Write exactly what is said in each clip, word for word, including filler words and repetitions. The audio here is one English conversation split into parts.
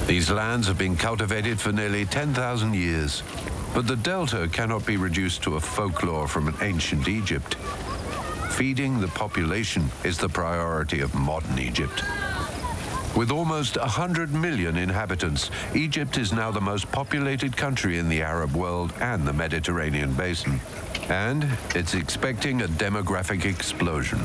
These lands have been cultivated for nearly ten thousand years, but the delta cannot be reduced to a folklore from an ancient Egypt. Feeding the population is the priority of modern Egypt. With almost one hundred million inhabitants, Egypt is now the most populated country in the Arab world and the Mediterranean basin. And it's expecting a demographic explosion.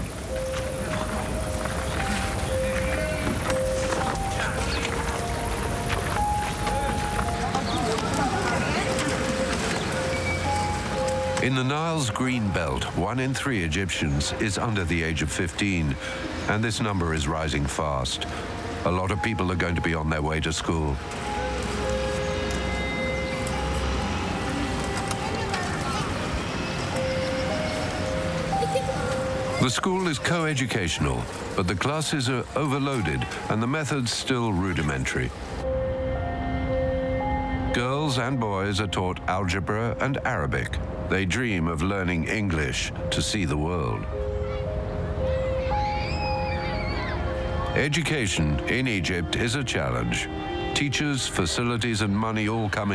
In the Nile's green belt, one in three Egyptians is under the age of fifteen, and this number is rising fast. A lot of people are going to be on their way to school. The school is co-educational, but the classes are overloaded and the methods still rudimentary. Girls and boys are taught algebra and Arabic. They dream of learning English to see the world. Education in Egypt is a challenge. Teachers, facilities, and money all come